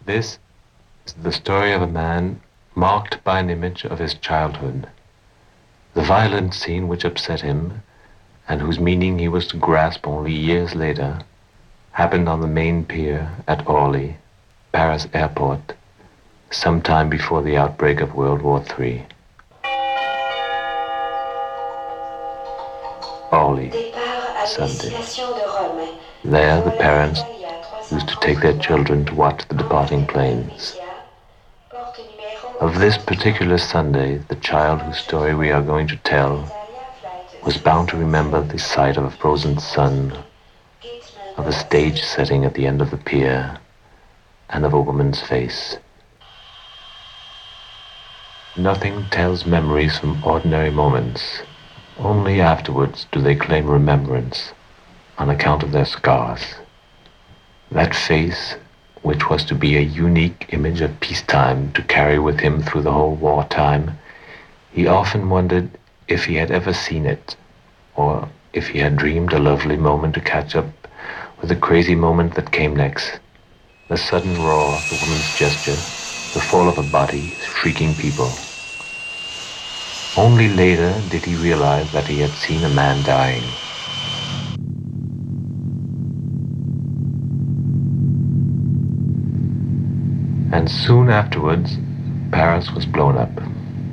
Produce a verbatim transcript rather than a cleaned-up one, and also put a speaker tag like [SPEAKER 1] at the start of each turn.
[SPEAKER 1] This is the story of a man marked by an image of his childhood. The violent scene which upset him, and whose meaning he was to grasp only years later, happened on the main pier at Orly, Paris airport, sometime before the outbreak of World War Three. Orly, Sunday. There the parents used to take their children to watch the departing planes. Of this particular Sunday, the child whose story we are going to tell was bound to remember the sight of a frozen sun, of a stage setting at the end of the pier, and of a woman's face. Nothing tells memories from ordinary moments. Only afterwards do they claim remembrance on account of their scars. That face, which was to be a unique image of peacetime to carry with him through the whole wartime, he often wondered if he had ever seen it, or if he had dreamed a lovely moment to catch up with the crazy moment that came next, the sudden roar of the woman's gesture, the fall of a body, shrieking people. Only later did he realize that he had seen a man dying. And soon afterwards, Paris was blown up.